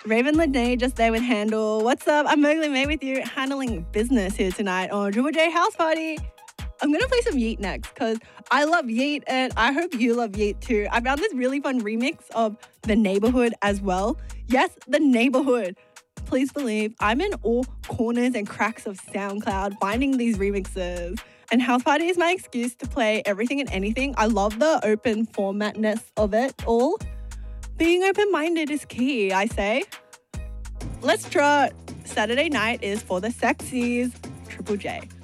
Raven Lene just there with Handle. What's up? I'm Mowgli May with you, handling business here tonight on Triple J House Party. I'm going to play some Yeet next because I love Yeet and I hope you love Yeet too. I found this really fun remix of The Neighborhood as well. Yes, The Neighborhood. Please believe I'm in all corners and cracks of SoundCloud finding these remixes. And House Party is my excuse to play everything and anything. I love the open formatness of it all. Being open-minded is key, I say. Let's trot. Saturday night is for the sexies. Triple J.